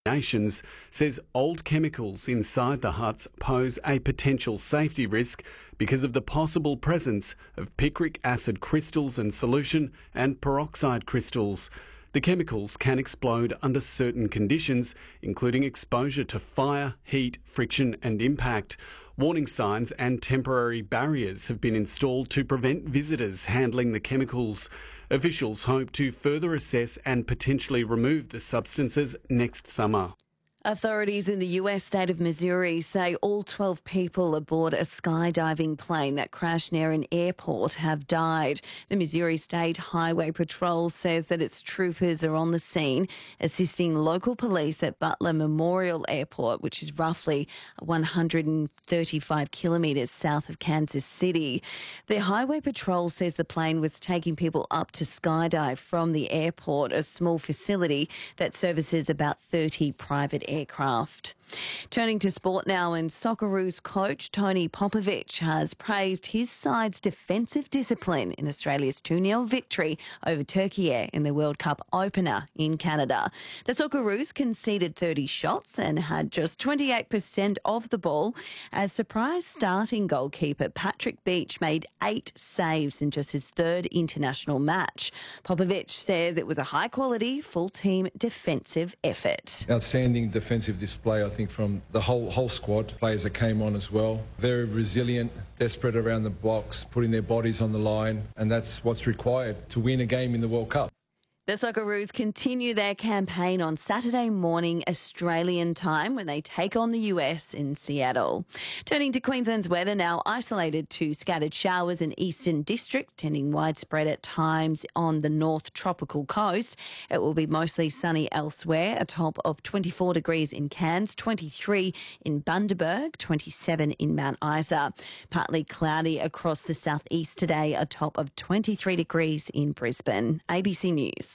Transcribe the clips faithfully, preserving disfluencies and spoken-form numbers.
Nations says old chemicals inside the huts pose a potential safety risk because of the possible presence of picric acid crystals in solution and peroxide crystals. The chemicals can explode under certain conditions, including exposure to fire, heat, friction and impact. Warning signs and temporary barriers have been installed to prevent visitors handling the chemicals. Officials hope to further assess and potentially remove the substances next summer. Authorities in the U S state of Missouri say all twelve people aboard a skydiving plane that crashed near an airport have died. The Missouri State Highway Patrol says that its troopers are on the scene, assisting local police at Butler Memorial Airport, which is roughly one hundred thirty-five kilometres south of Kansas City. The Highway Patrol says the plane was taking people up to skydive from the airport, a small facility that services about thirty private aircraft. Turning to sport now, and Socceroos coach Tony Popovic has praised his side's defensive discipline in Australia's two nil victory over Turkey in the World Cup opener in Canada. The Socceroos conceded thirty shots and had just twenty-eight percent of the ball as surprise starting goalkeeper Patrick Beach made eight saves in just his third international match. Popovic says it was a high-quality, full-team defensive effort. Outstanding defensive display, I think, from the whole whole squad, players that came on as well. Very resilient, desperate around the box, putting their bodies on the line, and that's what's required to win a game in the World Cup. The Socceroos continue their campaign on Saturday morning Australian time when they take on the U S in Seattle. Turning to Queensland's weather now, isolated to scattered showers in eastern districts, tending widespread at times on the north tropical coast. It will be mostly sunny elsewhere, a top of twenty-four degrees in Cairns, twenty-three in Bundaberg, twenty-seven in Mount Isa. Partly cloudy across the southeast today, a top of twenty-three degrees in Brisbane. A B C News.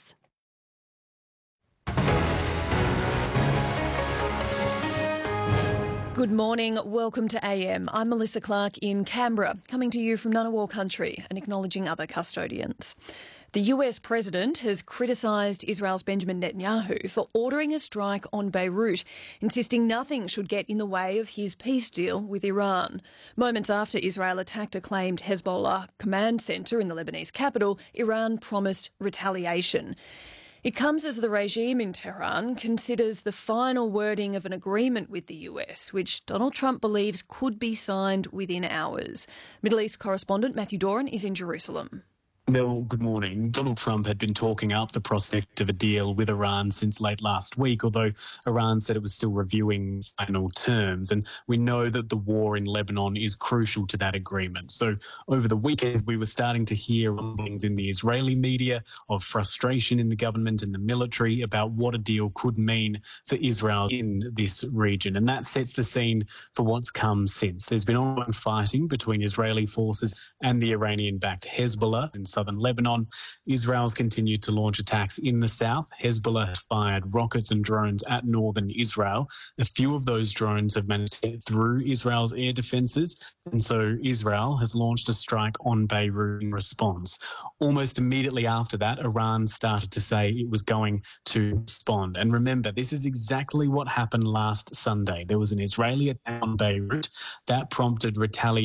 Good morning, welcome to A M. I'm Melissa Clark in Canberra, coming to you from Ngunnawal country and acknowledging other custodians. The U S president has criticised Israel's Benjamin Netanyahu for ordering a strike on Beirut, insisting nothing should get in the way of his peace deal with Iran. Moments after Israel attacked a claimed Hezbollah command centre in the Lebanese capital, Iran promised retaliation. It comes as the regime in Tehran considers the final wording of an agreement with the U S, which Donald Trump believes could be signed within hours. Middle East correspondent Matthew Doran is in Jerusalem. Mel, good morning. Donald Trump had been talking up the prospect of a deal with Iran since late last week, although Iran said it was still reviewing final terms. And we know that the war in Lebanon is crucial to that agreement. So over the weekend, we were starting to hear rumblings in the Israeli media of frustration in the government and the military about what a deal could mean for Israel in this region. And that sets the scene for what's come since. There's been ongoing fighting between Israeli forces and the Iranian-backed Hezbollah in southern Lebanon. Israel's continued to launch attacks in the south. Hezbollah has fired rockets and drones at northern Israel. A few of those drones have managed to get through Israel's air defences, and so Israel has launched a strike on Beirut in response. Almost immediately after that, Iran started to say it was going to respond. And remember, this is exactly what happened last Sunday. There was an Israeli attack on Beirut that prompted retaliation